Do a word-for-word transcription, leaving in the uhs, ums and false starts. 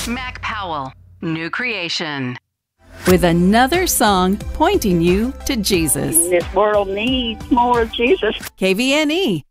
Mac Powell, New Creation. With another song pointing you to Jesus. This world needs more of Jesus. K V N E,